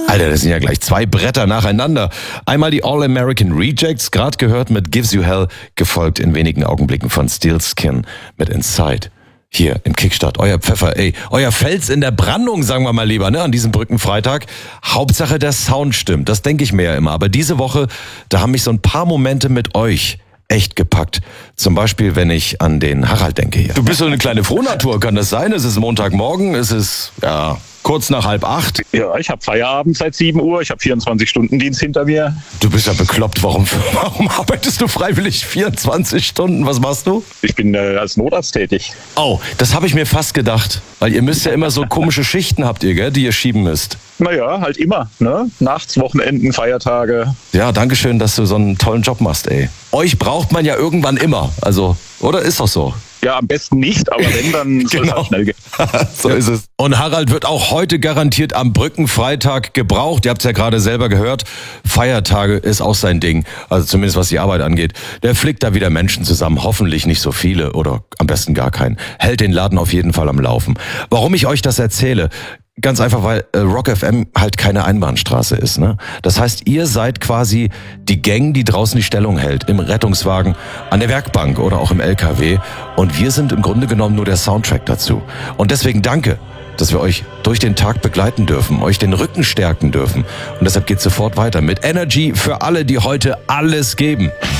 Alter, das sind ja gleich 2 Bretter nacheinander. Einmal die All-American Rejects, gerade gehört mit Gives You Hell, gefolgt in wenigen Augenblicken von Steel Skin mit Inside. Hier im Kickstart, euer Pfeffer, euer Fels in der Brandung, sagen wir mal lieber, ne, an diesem Brückenfreitag. Hauptsache der Sound stimmt, das denke ich mir ja immer. Aber diese Woche, da haben mich so ein paar Momente mit euch echt gepackt. Zum Beispiel, wenn ich an den Harald denke hier. Du bist so eine kleine Frohnatur, kann das sein? Es ist Montagmorgen, es ist, ja, kurz nach 7:30. Ja, ich habe Feierabend seit 7 Uhr. Ich habe 24-Stunden-Dienst hinter mir. Du bist ja bekloppt. Warum arbeitest du freiwillig 24 Stunden? Was machst du? Ich bin als Notarzt tätig. Oh, das habe ich mir fast gedacht. Weil ihr müsst ja immer so komische Schichten habt ihr, gell, die ihr schieben müsst. Naja, halt immer, ne? Nachts, Wochenenden, Feiertage. Ja, danke schön, dass du so einen tollen Job machst, ey. Euch braucht man ja irgendwann immer. Also, oder ist doch so? Ja, am besten nicht, aber wenn, dann soll es halt schnell gehen. So ist es. Und Harald wird auch heute garantiert am Brückenfreitag gebraucht. Ihr habt es ja gerade selber gehört. Feiertage ist auch sein Ding. Also zumindest was die Arbeit angeht. Der flickt da wieder Menschen zusammen. Hoffentlich nicht so viele oder am besten gar keinen. Hält den Laden auf jeden Fall am Laufen. Warum ich euch das erzähle? Ganz einfach, weil Rock FM halt keine Einbahnstraße ist, ne? Das heißt, ihr seid quasi die Gang, die draußen die Stellung hält, im Rettungswagen, an der Werkbank oder auch im LKW. Und wir sind im Grunde genommen nur der Soundtrack dazu. Und deswegen danke, dass wir euch durch den Tag begleiten dürfen, euch den Rücken stärken dürfen. Und deshalb geht's sofort weiter mit Energy für alle, die heute alles geben.